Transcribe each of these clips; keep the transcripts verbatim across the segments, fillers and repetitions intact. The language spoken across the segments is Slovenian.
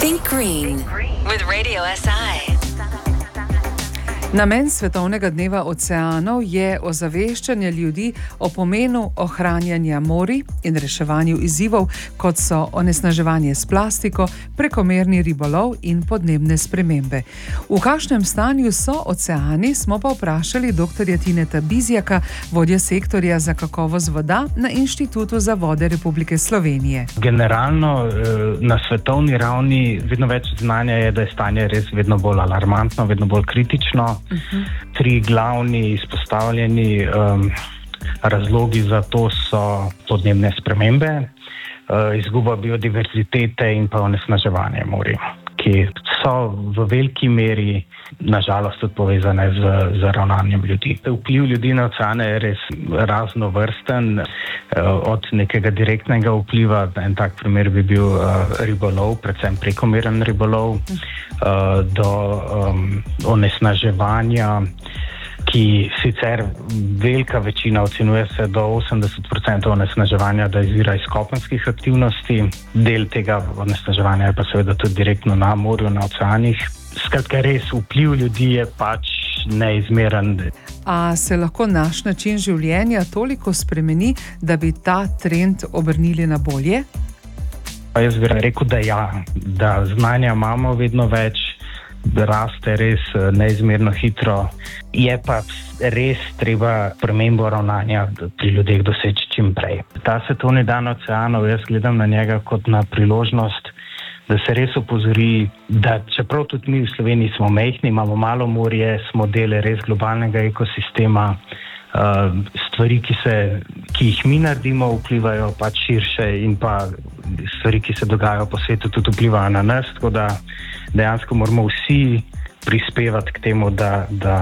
Think Green with Radio S I. Namen Svetovnega dneva oceanov je ozaveščanje ljudi o pomenu ohranjanja morij in reševanju izzivov, kot so onesnaževanje s plastiko, prekomerni ribolov in podnebne spremembe. V kakšnem stanju so oceani, smo pa vprašali doktorja Tineta Bizjaka, vodja sektorja za kakovost voda na Inštitutu za vode Republike Slovenije. Generalno na svetovni ravni vedno več znanja je, da je stanje res vedno bolj alarmantno, vedno bolj kritično. Uh-huh. Tri glavni izpostavljeni um, razlogi za to so podnebne spremembe, uh, izguba biodiverzitete in pa onesnaževanje morij, ki so v veliki meri nažalost tudi povezane z, z ravnanjem ljudi. Vpliv ljudi na oceane je res raznovrsten, uh, od nekega direktnega vpliva, en tak primer bi bil uh, ribolov, predvsem prekomeren ribolov, uh, do um, onesnaževanja, ki sicer velika večina ocenjuje se do osemdeset procentov onesnaževanja, da izvira iz kopenskih aktivnosti. Del tega onesnaževanja je pa seveda tudi direktno na morju, na oceanih. Skratka, res vpliv ljudi je pač neizmeren. A se lahko naš način življenja toliko spremeni, da bi ta trend obrnili na bolje? Jaz bi rekel, da ja, da znanja imamo vedno več, raste res neizmerno hitro, je pa res treba spremembo ravnanja pri ljudeh doseči čim prej. Ta svetovni dan oceanov, jaz gledam na njega kot na priložnost, da se res opozori, da čeprav tudi mi v Sloveniji smo majhni, imamo malo morje, smo del res globalnega ekosistema, stvari, ki, se, ki jih mi naredimo, vplivajo pač širše in pa stvari, ki se dogajajo po svetu, tudi vplivajo na nas, tako da dejansko moramo vsi prispevati k temu, da, da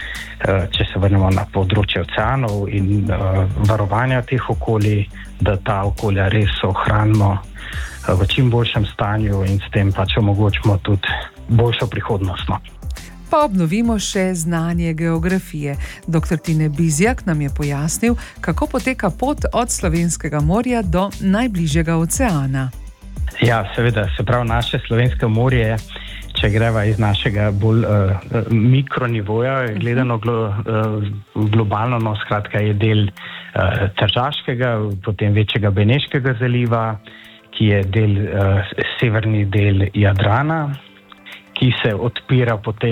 če se vrnemo na področje oceanov in uh, varovanja teh okolij, da ta okolja res ohranimo v čim boljšem stanju in s tem pač omogočimo tudi boljšo prihodnost. No. Pa obnovimo še znanje geografije. Doktor Tine Bizjak nam je pojasnil, kako poteka pot od Slovenskega morja do najbližjega oceana. Ja, seveda, se pravi, naše slovensko morje, če greva iz našega bolj uh, mikronivoja, gledano glo, uh, globalno, no, skratka je del uh, Tržaškega, potem večjega Beneškega zaliva, ki je del, uh, severni del Jadrana, ki se odpira potem